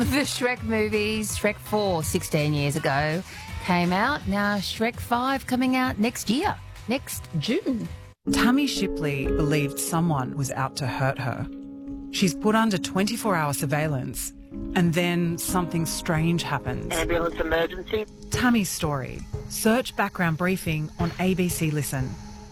The Shrek movies, Shrek 4 16 years ago came out. Now Shrek 5 coming out next year, next June. Tammy Shipley believed someone was out to hurt her. She's put under 24-hour surveillance, and then something strange happens. Ambulance emergency. Tammy's story. Search background briefing on ABC Listen.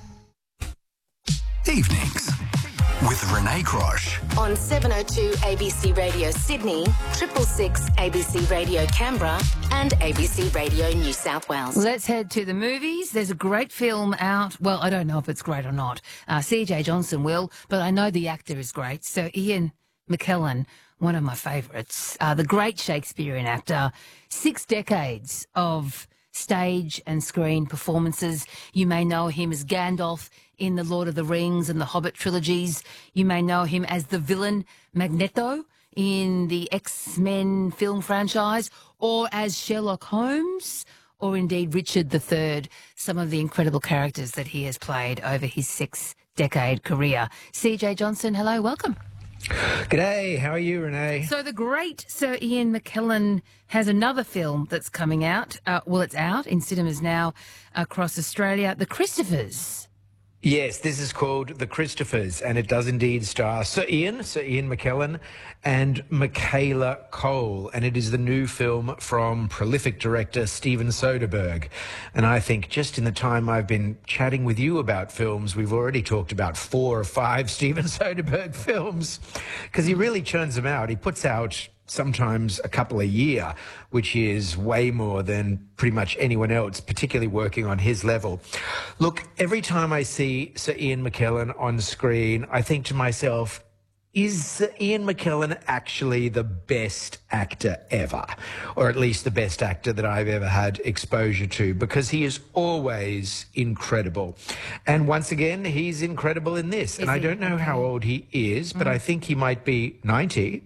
Evenings with Renee Crosh. On 702 ABC Radio Sydney, 666 ABC Radio Canberra and ABC Radio New South Wales. Let's head to the movies. There's a great film out. Well, I don't know if it's great or not. CJ Johnson will, but I know the actor is great. So Ian McKellen, one of my favourites, the great Shakespearean actor, 6 decades of stage and screen performances. You may know him as Gandalf in the Lord of the Rings and the Hobbit trilogies. You may know him as the villain Magneto in the X-Men film franchise, or as Sherlock Holmes, or indeed Richard III, some of the incredible characters that he has played over his 6-decade career. CJ Johnson, hello, welcome. G'day, how are you, Renee? So the great Sir Ian McKellen has another film that's coming out. It's out in cinemas now across Australia, The Christophers. Yes, this is called The Christophers, and it does indeed star Sir Ian McKellen, and Michaela Coel, and it is the new film from prolific director Steven Soderbergh. And I think just in the time I've been chatting with you about films, we've already talked about 4 or 5 Steven Soderbergh films, because he really churns them out. He puts out sometimes a couple a year, which is way more than pretty much anyone else, particularly working on his level. Look, every time I see Sir Ian McKellen on screen, I think to myself, is Sir Ian McKellen actually the best actor ever? Or at least the best actor that I've ever had exposure to, because he is always incredible. And once again, he's incredible in this. And I don't know how old he is, but I think he might be 90.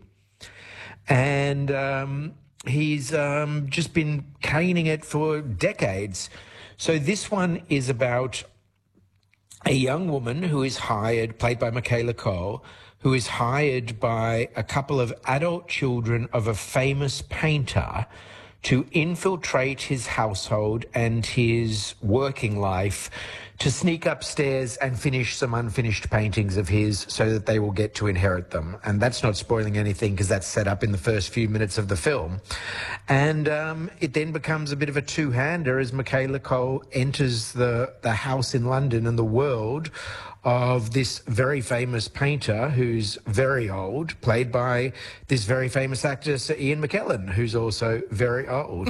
And he's just been caning it for decades. So this one is about a young woman who is hired, played by Michaela Coel, who is hired by a couple of adult children of a famous painter to infiltrate his household and his working life, to sneak upstairs and finish some unfinished paintings of his so that they will get to inherit them. And that's not spoiling anything, because that's set up in the first few minutes of the film. And it then becomes a bit of a two-hander as Michaela Coel enters the house in London and the world of this very famous painter who's very old, played by this very famous actor, Sir Ian McKellen, who's also very old.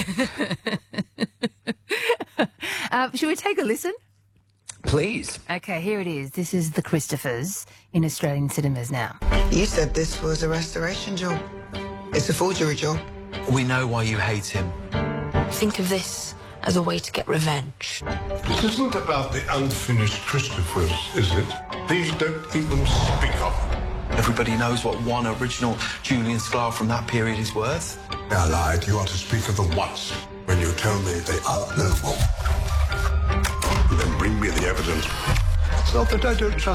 Should we take a listen? Please. Okay, here it is. This is The Christophers in Australian cinemas now. You said this was a restoration job. It's a forgery job. We know why you hate him. Think of this as a way to get revenge. This isn't about the unfinished Christophers, is it? These don't even speak of them. Everybody knows what one original Julian Sklar from that period is worth. I lied. You want to speak of them once. When you tell me they are no more. Then bring me the evidence. It's not that I don't trust